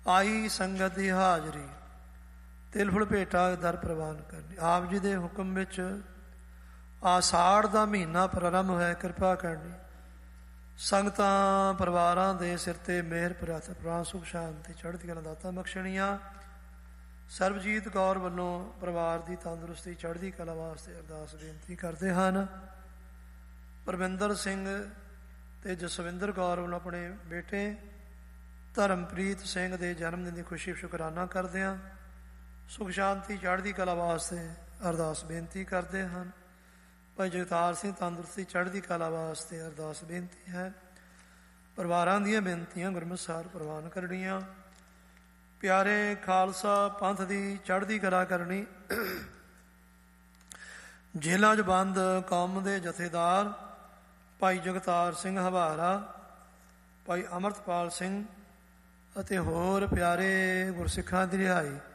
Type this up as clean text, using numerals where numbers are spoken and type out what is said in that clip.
ਆਈ ਸੰਗਤ ਦੀ ਹਾਜ਼ਰੀ, ਤਿਲ ਫੁਲ ਭੇਟਾ ਦਰ ਪ੍ਰਵਾਨ ਕਰਨੀ। ਆਪ ਜੀ ਦੇ ਹੁਕਮ ਵਿੱਚ ਆਸ਼ਾੜ ਦਾ ਮਹੀਨਾ ਪ੍ਰਾਰੰਭ ਹੋਇਆ। ਕਿਰਪਾ ਕਰਨੀ ਸੰਗਤਾਂ ਪਰਿਵਾਰਾਂ ਦੇ ਸਿਰ 'ਤੇ ਮਿਹਰ ਪ੍ਰਾਤ ਪ੍ਰਾਣ ਸੁਖ ਸ਼ਾਂਤੀ ਚੜ੍ਹਦੀ ਕਲਾ ਦਾਤਾ ਬਖਸ਼ਣੀਆਂ। ਸਰਬਜੀਤ ਕੌਰ ਵੱਲੋਂ ਪਰਿਵਾਰ ਦੀ ਤੰਦਰੁਸਤੀ ਚੜ੍ਹਦੀ ਕਲਾ ਵਾਸਤੇ ਅਰਦਾਸ ਬੇਨਤੀ ਕਰਦੇ ਹਨ। ਪਰਮਿੰਦਰ ਸਿੰਘ ਅਤੇ ਜਸਵਿੰਦਰ ਕੌਰ ਵੱਲੋਂ ਆਪਣੇ ਬੇਟੇ ਧਰਮਪ੍ਰੀਤ ਸਿੰਘ ਦੇ ਜਨਮ ਦਿਨ ਦੀ ਖੁਸ਼ੀ ਸ਼ੁਕਰਾਨਾ ਕਰਦਿਆਂ ਸੁਖ ਸ਼ਾਂਤੀ ਚੜ੍ਹਦੀ ਕਲਾ ਵਾਸਤੇ ਅਰਦਾਸ ਬੇਨਤੀ ਕਰਦੇ ਹਨ। ਭਾਈ ਜਗਤਾਰ ਸਿੰਘ ਤੰਦਰੁਸਤੀ ਚੜ੍ਹਦੀ ਕਲਾ ਵਾਸਤੇ ਅਰਦਾਸ ਬੇਨਤੀ ਹੈ। ਪਰਿਵਾਰਾਂ ਦੀਆਂ ਬੇਨਤੀਆਂ ਗੁਰਮਤਿ ਸਾਰ ਪ੍ਰਵਾਨ ਕਰਨੀਆਂ। ਪਿਆਰੇ ਖਾਲਸਾ ਪੰਥ ਦੀ ਚੜ੍ਹਦੀ ਕਲਾ ਕਰਨੀ। ਜੇਲ੍ਹਾਂ 'ਚ ਬੰਦ ਕੌਮ ਦੇ ਜਥੇਦਾਰ ਭਾਈ ਜਗਤਾਰ ਸਿੰਘ ਹਵਾਰਾ, ਭਾਈ ਅਮਰਤਪਾਲ ਸਿੰਘ ਅਤੇ ਹੋਰ ਪਿਆਰੇ ਗੁਰਸਿੱਖਾਂ ਦੀ ਰਿਹਾਈ